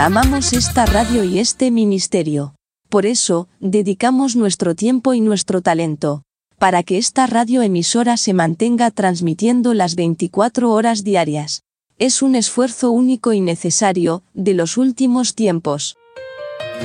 Amamos esta radio y este ministerio. Por eso, dedicamos nuestro tiempo y nuestro talento, para que esta radioemisora se mantenga transmitiendo las 24 horas diarias. Es un esfuerzo único y necesario, de los últimos tiempos.